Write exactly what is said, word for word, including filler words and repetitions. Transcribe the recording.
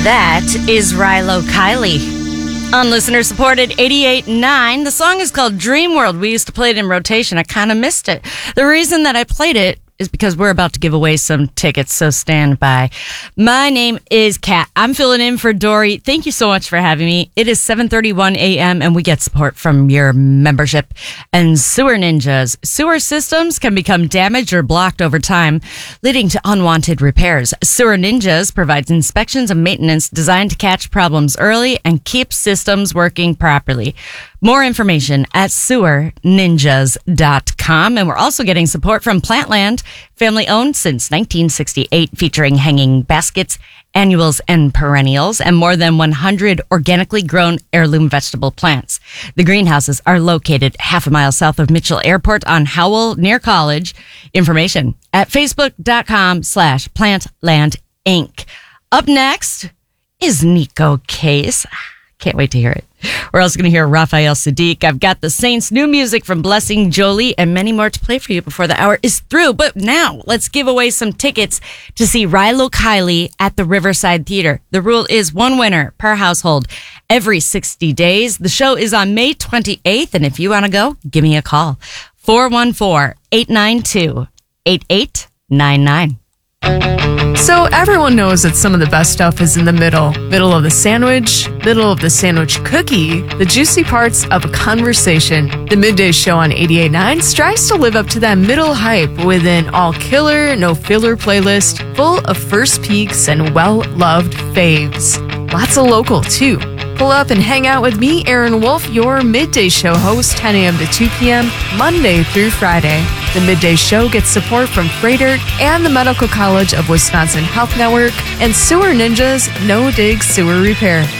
That is Rilo Kiley on listener-supported eighty-eight point nine. The song is called Dream World. We used to play it in rotation. I kind of missed it. The reason that I played it is because we're about to give away some tickets, so stand by. My name is Kat. I'm filling in for Dory. Thank you so much for having me. It is seven thirty-one a.m. and we get support from your membership and Sewer Ninjas. Sewer systems can become damaged or blocked over time, leading to unwanted repairs. Sewer Ninjas provides inspections and maintenance designed to catch problems early and keep systems working properly. More information at sewer ninjas dot com. And we're also getting support from Plantland, family owned since nineteen sixty-eight, featuring hanging baskets, annuals, and perennials, and more than one hundred organically grown heirloom vegetable plants. The greenhouses are located half a mile south of Mitchell Airport on Howell near College. Information at facebook dot com slash plantland inc. Up next is Nico Case. Can't wait to hear it. We're also going to hear Raphael Sadiq. I've got the Saints' new music from Blessing Jolie and many more to play for you before the hour is through. But now let's give away some tickets to see Rilo Kiley at the Riverside Theater. The rule is one winner per household every sixty days. The show is on May twenty-eighth. And if you want to go, give me a call. four one four, eight nine two, eight eight nine nine. So everyone knows that some of the best stuff is in the middle. Middle of the sandwich, middle of the sandwich cookie, the juicy parts of a conversation. The Midday Show on eighty-eight point nine strives to live up to that middle hype with an all-killer, no-filler playlist full of first peeks and well-loved faves. Lots of local, too. Pull up and hang out with me, Aaron Wolf, your Midday Show host, ten a.m. to two p.m., Monday through Friday. The Midday Show gets support from Freighter and the Medical College of Wisconsin Health Network and Sewer Ninjas No Dig Sewer Repair.